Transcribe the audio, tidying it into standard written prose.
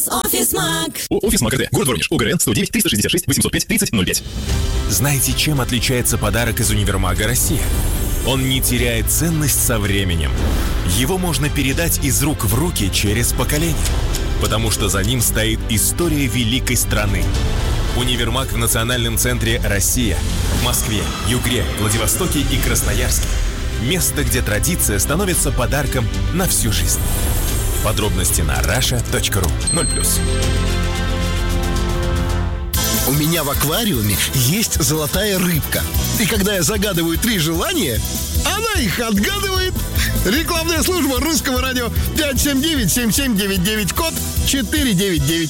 Офис Маг. Офис Маг РТ. Город Воронеж. ОГРН 109 366 805 3005. Знаете, чем отличается подарок из Универмага «Россия»? Он не теряет ценность со временем. Его можно передать из рук в руки через поколение. Потому что за ним стоит история великой страны. Универмаг в национальном центре «Россия». В Москве, Югре, Владивостоке и Красноярске. Место, где традиция становится подарком на всю жизнь. Подробности на rasha.ru. 0+. У меня в аквариуме есть золотая рыбка. И когда я загадываю 3 желания, она их отгадывает. Рекламная служба Русского радио 579-7799, код 499.